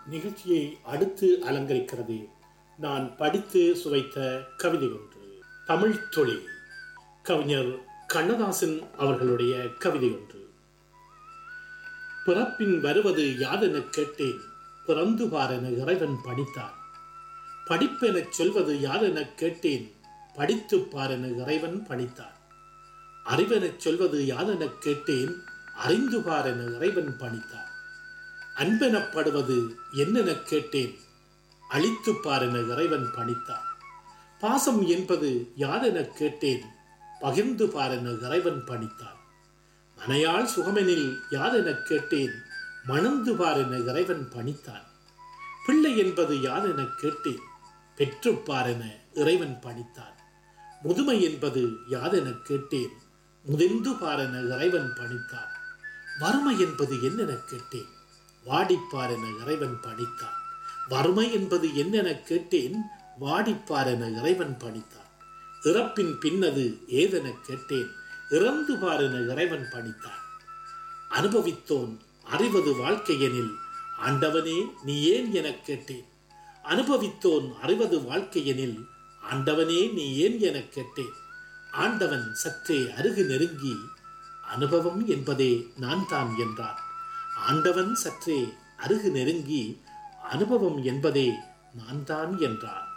நிகழ்ச்சியை அடுத்து அலங்கரிக்கிறது நான் படித்து சுவைத்த கவிதை ஒன்று. தமிழ் தொழில் கவிஞர் கண்ணதாசன் அவர்களுடைய கவிதை ஒன்று. பிறப்பின் வருவது யாதென கேட்டேன், பிறந்து பாரென இறைவன் பணித்தான். படிப்பெனச் சொல்வது யாதென கேட்டேன், படித்து பாரென இறைவன் பணித்தான். அறிவெனச் சொல்வது யாதெனக் கேட்டேன், அறிந்து பாரென இறைவன் பணித்தான். அன்பெனப்படுவது என்னெனக் கேட்டேன், அழித்து பாரென இறைவன் பணித்தான். பாசம் என்பது யாதெனக் கேட்டேன், பகிர்ந்து பாரென இறைவன் பணித்தான். மனையாள் சுகமெனில் யாதெனக் கேட்டேன், மணந்து பாரென இறைவன் பணித்தான். பிள்ளை என்பது யாதெனக் கேட்டேன், பெற்று பாரென இறைவன் பணித்தான். முதுமை என்பது யாதெனக் கேட்டேன், முதிர்ந்து பாரென இறைவன் பணித்தான். வறுமை என்பது என்னெனக் கேட்டேன், வாடிப்பாரென இறைவன் பணித்தான். வறுமை என்பது என்னெனக் கேட்டேன், வாடிப்பாரென இறைவன் பணித்தான். இறப்பின் பின்னது ஏதெனக் கேட்டேன், இறந்து பாரென இறைவன் பணித்தான். அனுபவித்தோன் அறிவது வாழ்க்கையெனில், ஆண்டவனே நீ ஏன் எனக் கேட்டேன். அனுபவித்தோன் அறிவது வாழ்க்கையெனில், ஆண்டவனே நீ ஏன் எனக் கேட்டேன். ஆண்டவன் சற்றே அருகு நெருங்கி, அனுபவம் என்பதே நான் தான் என்றான். ஆண்டவன் சற்றே அருகு நெருங்கி, அனுபவம் என்பதே நான் தான் என்றான்.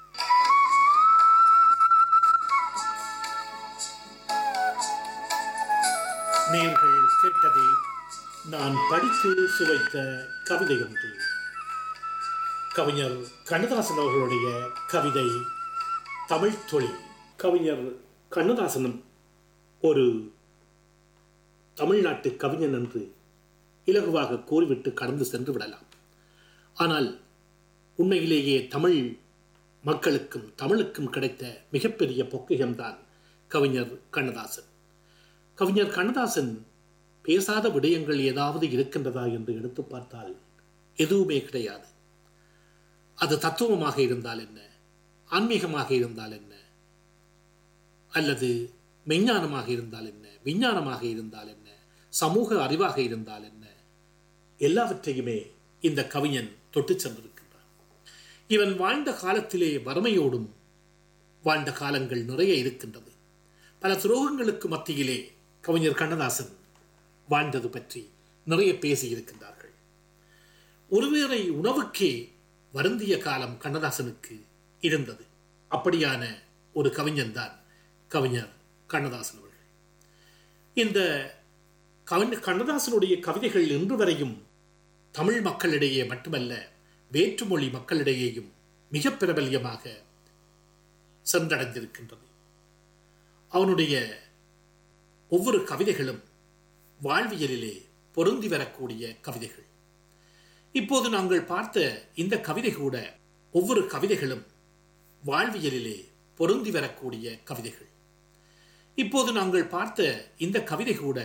நேர்கள் கேட்டதே நான் படித்து சுவைத்த கவிதை ஒன்று. கவிஞர் கண்ணதாசன் அவர்களுடைய கவிதை தமிழ் தொழில். கவிஞர் கண்ணதாசனும் ஒரு தமிழ்நாட்டு கவிஞன் என்று இலகுவாக கூறிவிட்டு கடந்து சென்று விடலாம். ஆனால் உண்மையிலேயே தமிழ் மக்களுக்கும் தமிழுக்கும் கிடைத்த மிகப்பெரிய பொக்கிஷம்தான் கவிஞர் கண்ணதாசன். கவிஞர் கண்ணதாசன் பேசாத விடயங்கள் ஏதாவது இருக்கின்றதா என்று எடுத்து பார்த்தால் எதுவுமே கிடையாது. அது தத்துவமாக இருந்தால் என்ன, ஆன்மீகமாக இருந்தால் என்ன, அல்லது மெஞ்ஞானமாக இருந்தால் என்ன, விஞ்ஞானமாக இருந்தால் என்ன, சமூக அறிவாக இருந்தால் என்ன, எல்லாவற்றையுமே இந்த கவிஞன் தொட்டு சென்றிருக்கின்றான். இவன் வாழ்ந்த காலத்திலே வறுமையோடும் வாழ்ந்த காலங்கள் நிறைய இருக்கின்றது. பல துரோகங்களுக்கு மத்தியிலே கவிஞர் கண்ணதாசன் வாழ்ந்தது பற்றி நிறைய பேசியிருக்கின்றார்கள். ஒருவேளை உணவுக்கே வருந்திய காலம் கண்ணதாசனுக்கு இருந்தது. அப்படியான ஒரு கவிஞன் தான் கவிஞர் கண்ணதாசன் அவர்கள். இந்த கண்ணதாசனுடைய கவிதைகள் இன்று வரையும் தமிழ் மக்களிடையே மட்டுமல்ல, வேற்றுமொழி மக்களிடையேயும் மிக பிரபல்யமாக சென்றடைந்திருக்கின்றது. அவனுடைய ஒவ்வொரு கவிதைகளும் வாழ்வியலிலே பொருந்தி வரக்கூடிய கவிதைகள். இப்போது நாங்கள் பார்த்த இந்த கவிதை கூட ஒவ்வொரு கவிதைகளும் வாழ்வியலிலே பொருந்தி வரக்கூடிய கவிதைகள். இப்போது நாங்கள் பார்த்த இந்த கவிதை கூட